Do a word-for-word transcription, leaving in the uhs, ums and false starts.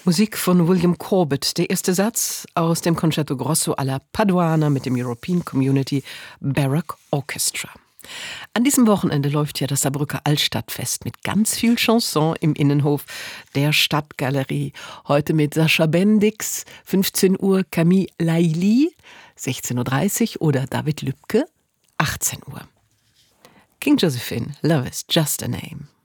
Musik von William Corbett, der erste Satz aus dem Concerto Grosso alla Paduana mit dem European Community Baroque Orchestra. An diesem Wochenende läuft ja das Saarbrücker Altstadtfest mit ganz viel Chanson im Innenhof der Stadtgalerie. Heute mit Sascha Bendix, fünfzehn Uhr Camille Lailly, sechzehn Uhr dreißig oder David Lübke, achtzehn Uhr. King Josephine, Love is just a name.